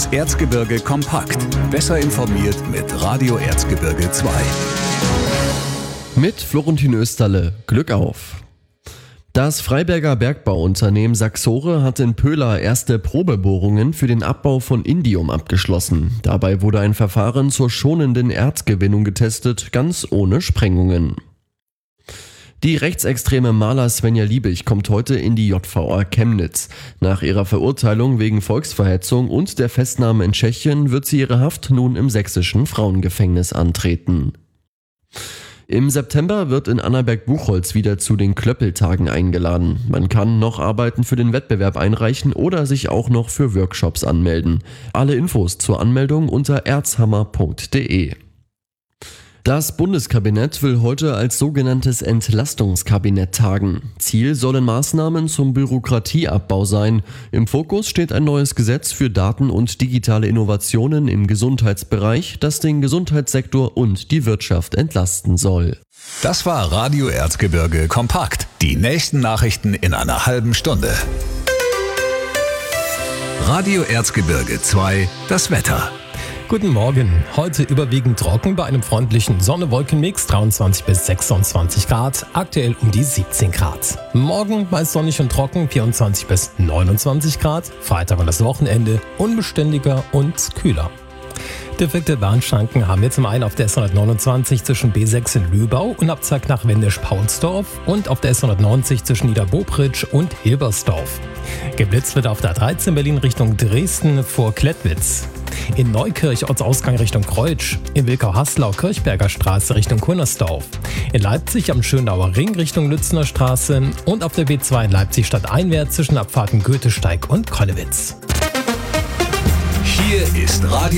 Erzgebirge kompakt. Besser informiert mit Radio Erzgebirge 2. Mit Florentin Österle. Glück auf! Das Freiberger Bergbauunternehmen Saxore hat in Pöhla erste Probebohrungen für den Abbau von Indium abgeschlossen. Dabei wurde ein Verfahren zur schonenden Erzgewinnung getestet, ganz ohne Sprengungen. Die rechtsextreme Maler Svenja Liebig kommt heute in die JVA Chemnitz. Nach ihrer Verurteilung wegen Volksverhetzung und der Festnahme in Tschechien wird sie ihre Haft nun im sächsischen Frauengefängnis antreten. Im September wird in Annaberg-Buchholz wieder zu den Klöppeltagen eingeladen. Man kann noch Arbeiten für den Wettbewerb einreichen oder sich auch noch für Workshops anmelden. Alle Infos zur Anmeldung unter erzhammer.de. Das Bundeskabinett will heute als sogenanntes Entlastungskabinett tagen. Ziel sollen Maßnahmen zum Bürokratieabbau sein. Im Fokus steht ein neues Gesetz für Daten und digitale Innovationen im Gesundheitsbereich, das den Gesundheitssektor und die Wirtschaft entlasten soll. Das war Radio Erzgebirge kompakt. Die nächsten Nachrichten in einer halben Stunde. Radio Erzgebirge 2, das Wetter. Guten Morgen. Heute überwiegend trocken bei einem freundlichen Sonne-Wolken-Mix, 23 bis 26 Grad, aktuell um die 17 Grad. Morgen meist sonnig und trocken, 24 bis 29 Grad, Freitag und das Wochenende unbeständiger und kühler. Defekte Bahnschranken haben wir zum einen auf der S129 zwischen B6 in Lübau und Abzweig nach Wendisch-Paulsdorf und auf der S190 zwischen Niederbobritsch und Hilbersdorf. Geblitzt wird auf der A13 Berlin Richtung Dresden vor Klettwitz. In Neukirch Ortsausgang Richtung Kreutsch, in Wilkau-Haslau Kirchberger Straße Richtung Kunnersdorf, in Leipzig am Schönauer Ring Richtung Lützner Straße und auf der B2 in Leipzig stadteinwärts zwischen Abfahrten Goethesteig und Kollewitz. Hier ist Radio